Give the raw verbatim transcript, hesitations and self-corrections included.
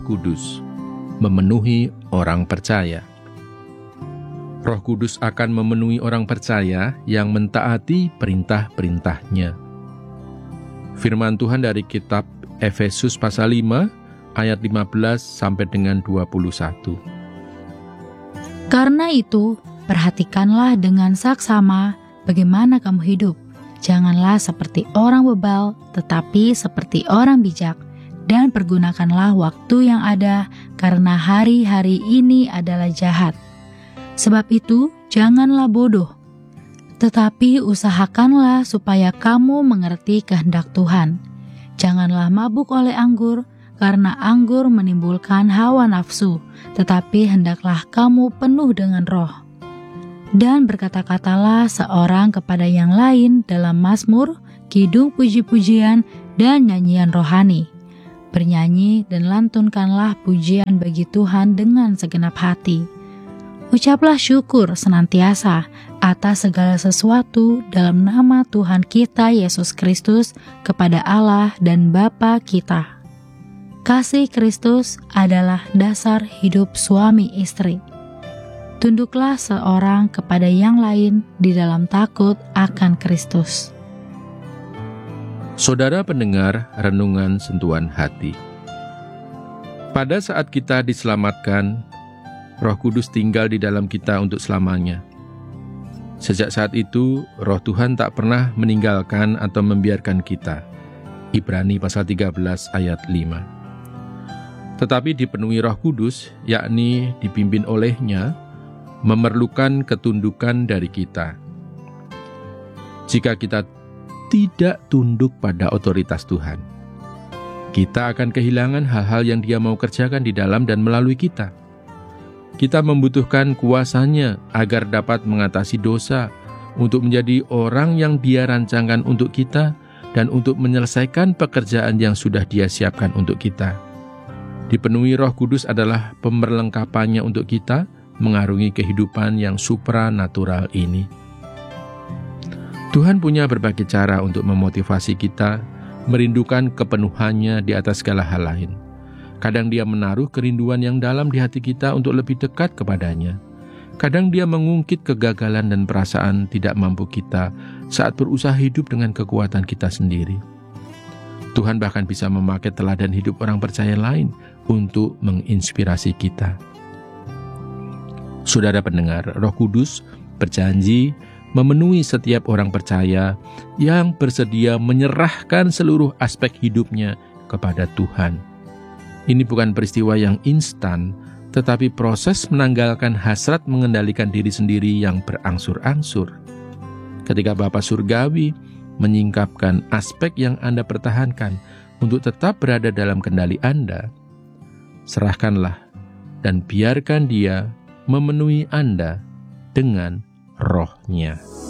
Kudus memenuhi orang percaya. Roh Kudus akan memenuhi orang percaya yang mentaati perintah-perintahnya. Firman Tuhan dari kitab Efesus pasal lima ayat lima belas sampai dengan dua puluh satu. Karena itu, perhatikanlah dengan saksama bagaimana kamu hidup. Janganlah seperti orang bebal, tetapi seperti orang bijak. Dan pergunakanlah waktu yang ada, karena hari-hari ini adalah jahat. Sebab itu, janganlah bodoh, tetapi usahakanlah supaya kamu mengerti kehendak Tuhan. Janganlah mabuk oleh anggur, karena anggur menimbulkan hawa nafsu, tetapi hendaklah kamu penuh dengan roh. Dan berkata-katalah seorang kepada yang lain dalam mazmur, kidung puji-pujian, dan nyanyian rohani. Bernyanyi dan lantunkanlah pujian bagi Tuhan dengan segenap hati. Ucaplah syukur senantiasa atas segala sesuatu dalam nama Tuhan kita Yesus Kristus kepada Allah dan Bapa kita. Kasih Kristus adalah dasar hidup suami istri. Tunduklah seorang kepada yang lain di dalam takut akan Kristus. Saudara pendengar renungan sentuhan hati. Pada saat kita diselamatkan, Roh Kudus tinggal di dalam kita untuk selamanya. Sejak saat itu, Roh Tuhan tak pernah meninggalkan atau membiarkan kita. Ibrani pasal tiga belas ayat lima. Tetapi dipenuhi Roh Kudus, yakni dipimpin olehnya, memerlukan ketundukan dari kita. Jika kita tidak tunduk pada otoritas Tuhan, kita akan kehilangan hal-hal yang Dia mau kerjakan di dalam dan melalui kita. Kita membutuhkan kuasa-Nya agar dapat mengatasi dosa, untuk menjadi orang yang Dia rancangkan untuk kita, dan untuk menyelesaikan pekerjaan yang sudah Dia siapkan untuk kita. Dipenuhi Roh Kudus adalah pemerlengkapannya untuk kita mengarungi kehidupan yang supranatural ini. Tuhan punya berbagai cara untuk memotivasi kita merindukan kepenuhannya di atas segala hal lain. Kadang Dia menaruh kerinduan yang dalam di hati kita untuk lebih dekat kepadanya. Kadang Dia mengungkit kegagalan dan perasaan tidak mampu kita saat berusaha hidup dengan kekuatan kita sendiri. Tuhan bahkan bisa memakai teladan hidup orang percaya lain untuk menginspirasi kita. Saudara pendengar, Roh Kudus berjanji memenuhi setiap orang percaya yang bersedia menyerahkan seluruh aspek hidupnya kepada Tuhan. Ini bukan peristiwa yang instan, tetapi proses menanggalkan hasrat mengendalikan diri sendiri yang berangsur-angsur. Ketika Bapa Surgawi menyingkapkan aspek yang Anda pertahankan untuk tetap berada dalam kendali Anda, serahkanlah dan biarkan Dia memenuhi Anda dengan Roh-Nya.